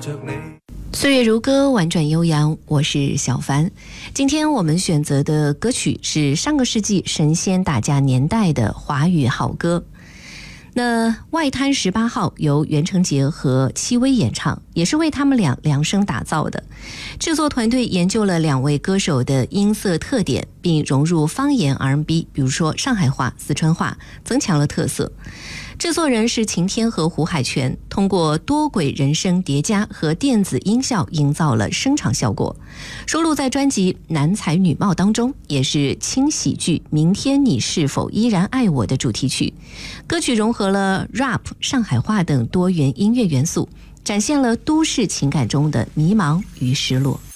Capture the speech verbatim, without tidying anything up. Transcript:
岁月如歌，婉转悠扬，我是小凡。今天我们选择的歌曲是上个世纪神仙打架年代的华语好歌。那外滩十八号由袁成杰和戚薇演唱，也是为他们俩量身打造的。制作团队研究了两位歌手的音色特点，并融入方言 R and B， 比如说上海话、四川话，增强了特色。制作人是晴天和胡海泉，通过多轨人声叠加和电子音效营造了声场效果。收录在专辑《男才女貌》当中，也是轻喜剧《明天你是否依然爱我》的主题曲。歌曲融合了 rap、上海话等多元音乐元素，展现了都市情感中的迷茫与失落。